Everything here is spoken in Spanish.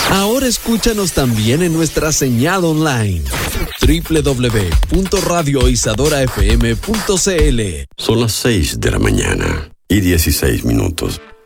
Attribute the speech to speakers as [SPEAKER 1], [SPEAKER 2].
[SPEAKER 1] Ahora escúchanos también en nuestra señal online www.radioisadorafm.cl.
[SPEAKER 2] Son las 6:16 a.m.